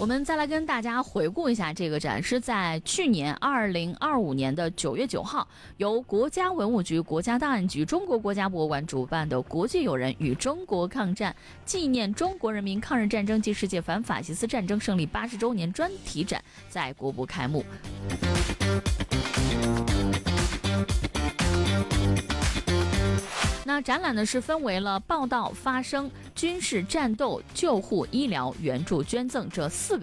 我们再来跟大家回顾一下这个展，是在去年2025年的9月9号，由国家文物局、国家档案局、中国国家博物馆主办的国际友人与中国抗战纪念中国人民抗日战争及世界反法西斯战争胜利80周年专题展在国博开幕。那展览呢是分为了报道、发声、军事战斗、救护、医疗、援助、捐赠这4个